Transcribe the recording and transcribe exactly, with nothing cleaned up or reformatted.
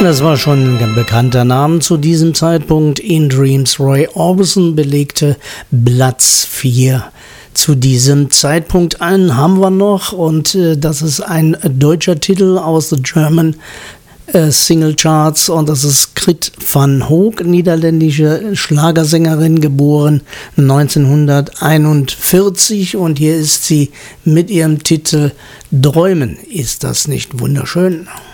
Das war schon ein bekannter Name zu diesem Zeitpunkt. In Dreams, Roy Orbison belegte Platz vier. Zu diesem Zeitpunkt einen haben wir noch und äh, das ist ein deutscher Titel aus The German äh, Single Charts und das ist Grit van Hoog, niederländische Schlagersängerin, geboren neunzehnhunderteinundvierzig und hier ist sie mit ihrem Titel Träumen. Ist das nicht wunderschön?